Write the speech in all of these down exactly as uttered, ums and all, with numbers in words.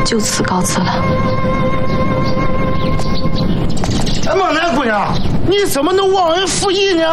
就此告辞了。 哎，孟南姑娘，你怎么能忘恩负义呢？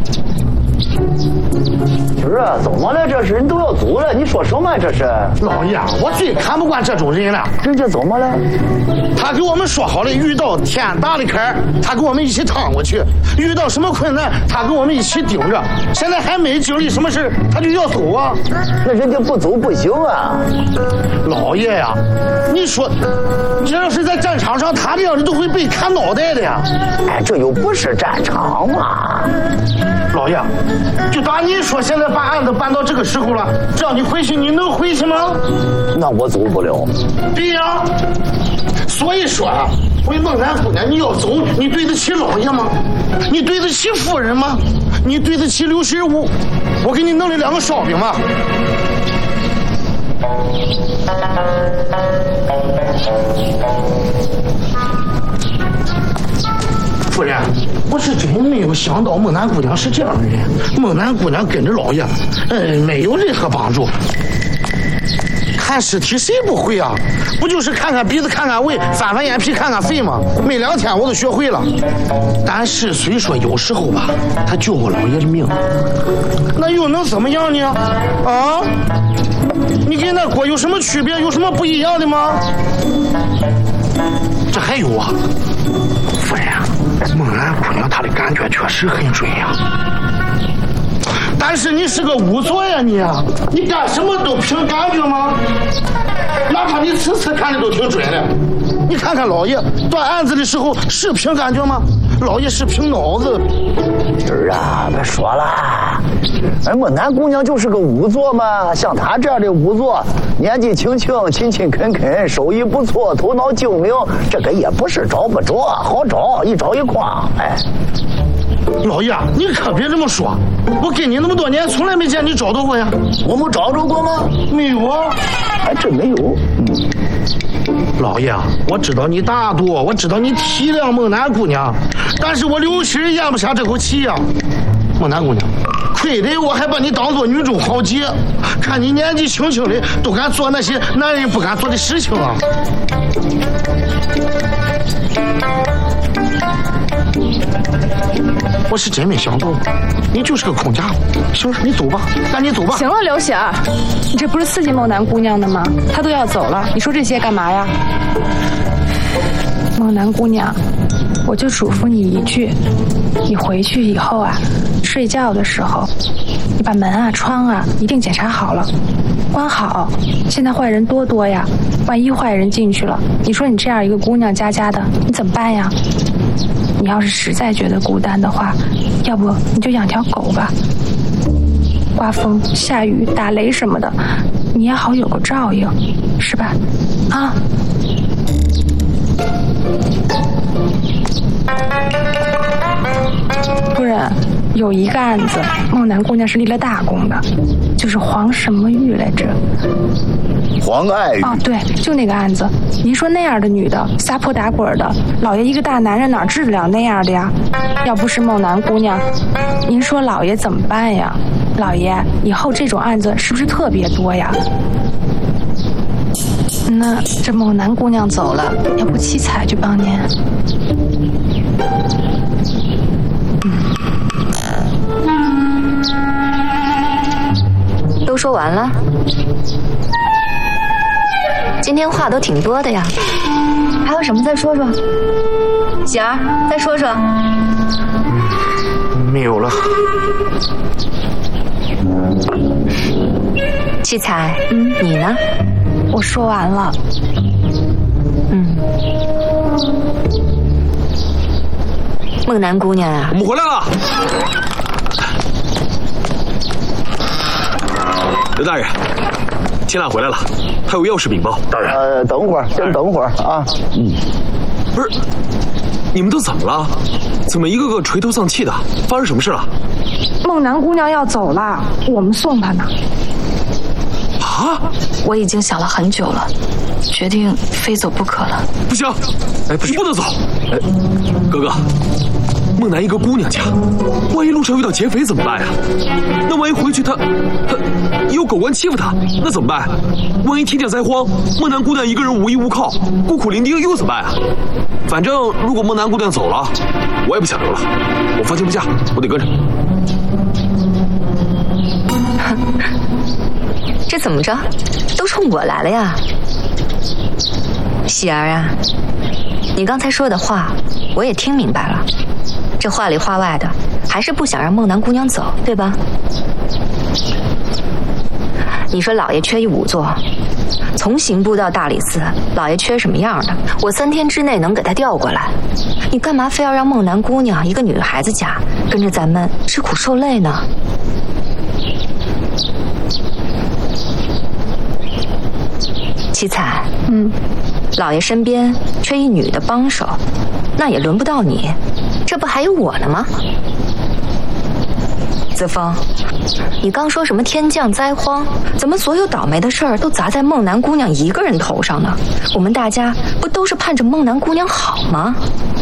是啊，怎么了？这是人都要走了，你说什么？这是老爷，我最看不惯这种人了。 人家怎么了？ 他给我们说好了，遇到天大的坎儿，他跟我们一起趟过去；遇到什么困难，他跟我们一起顶着。现在还没经历什么事，他就要走啊？ 那人家不走不行啊！ 老爷呀，你说，这要是在战场上，他这样人都会被砍脑袋的呀！ 哎，这又不是战场嘛！ 老爷，就当你说现在把案子办到这个时候了，这样你回去，你能回去吗？ 那我走不了。 对呀，所以说啊，为孟南姑娘，你要走，你对得起老爷吗？你对得起夫人吗？你对得起刘十五？我给你弄了两个烧饼嘛。夫人，我是真没有想到孟南姑娘是这样的人。孟南姑娘跟着老爷，呃，没有任何帮助。看尸体谁不会啊？不就是看看鼻子看看胃，翻翻眼皮看看肺吗？没两天我都学会了。但是虽说有时候吧，他救我老爷的命，那又能怎么样呢？啊？你跟那锅有什么区别？有什么不一样的吗？这还有啊，夫人啊，孟兰姑娘她的感觉确实很准呀。但是你是个仵作呀你啊，你干什么都凭感觉吗？哪怕你次次看的都挺准的，你看看老爷断案子的时候是凭感觉吗？老爷是凭脑子。 是啊，别说了，哎，孟南姑娘就是个仵作嘛，像她这样的仵作，年纪轻轻，勤勤恳恳，手艺不错，头脑精明，这个也不是找不着，好找，一找一筐，哎。 老爷，你可别这么说，我跟你那么多年，从来没见你找到过呀。 我没找着过吗？ 没有啊， 还真没有。嗯， 老爷，我知道你大度，我知道你体谅孟南姑娘，但是我刘氏咽不下这口气呀。孟南姑娘，亏得我还把你当做女中豪杰，看你年纪轻轻的都敢做那些男人不敢做的事情啊。我是真没想到，你就是个空家伙。行了，你走吧，赶紧走吧。 行了，刘喜儿，你这不是刺激孟南姑娘的吗？她都要走了，你说这些干嘛呀？孟南姑娘，我就嘱咐你一句，你回去以后啊，睡觉的时候，你把门啊、窗啊一定检查好了，关好。现在坏人多多呀，万一坏人进去了，你说你这样一个姑娘家家的，你怎么办呀？你要是实在觉得孤单的话，要不你就养条狗吧。刮风、下雨、打雷什么的，你也好有个照应，是吧？啊。夫人，有一个案子，孟南姑娘是立了大功的，就是黄什么玉来着？ 黄爱玉。 哦，对，就那个案子。您说那样的女的，撒泼打滚的，老爷一个大男人哪治得了那样的呀？要不是孟南姑娘，您说老爷怎么办呀？老爷，以后这种案子是不是特别多呀？那这孟南姑娘走了，要不七彩去帮您？ 都说完了，今天话都挺多的呀，还有什么再说说？喜儿，再说说。 没有了。 七彩，嗯，你呢？ 我说完了。 嗯。孟南姑娘啊， 我们回来了。刘大人，千亮回来了，他有要事禀报。 大人，呃，等会儿，先等会儿啊。嗯， 不是，你们都怎么了？怎么一个个垂头丧气的？发生什么事了？ 孟南姑娘要走了，我们送她呢。 啊！ 我已经想了很久了，决定非走不可了。 不行，哎，不是不能走。哎，哥哥，孟南一个姑娘家，万一路上遇到劫匪怎么办呀？那万一回去她她有狗官欺负她，那怎么办？万一天降灾荒，孟南姑娘一个人无依无靠，孤苦伶仃又怎么办啊？反正如果孟南姑娘走了，我也不想留了。我放心不下，我得跟着。 这怎么着，都冲我来了呀？喜儿啊，你刚才说的话我也听明白了，这话里话外的还是不想让孟南姑娘走，对吧？你说老爷缺一仵作，从刑部到大理寺，老爷缺什么样的，我三天之内能给他调过来。你干嘛非要让孟南姑娘一个女孩子家跟着咱们吃苦受累呢？七彩， 嗯， 老爷身边缺一女的帮手，那也轮不到你，这不还有我呢吗？子枫，你刚说什么天降灾荒，怎么所有倒霉的事儿都砸在孟南姑娘一个人头上呢？我们大家不都是盼着孟南姑娘好吗？